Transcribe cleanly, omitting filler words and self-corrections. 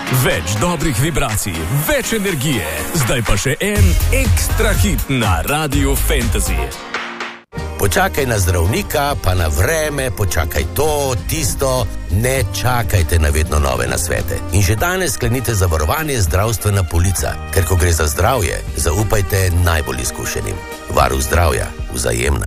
Več dobrih vibracij, več energije. Zdaj pa še en ekstra hit na Radiu Fantasy. Počakaj na zdravnika, pa na vreme, počakaj to, tisto, ne čakajte na vedno nove nasvete. In že danes sklenite zavarovanje Zdravstvena polica, ker ko gre za zdravje, zaupajte najbolj izkušenim. Varuh zdravja, Vzajemna.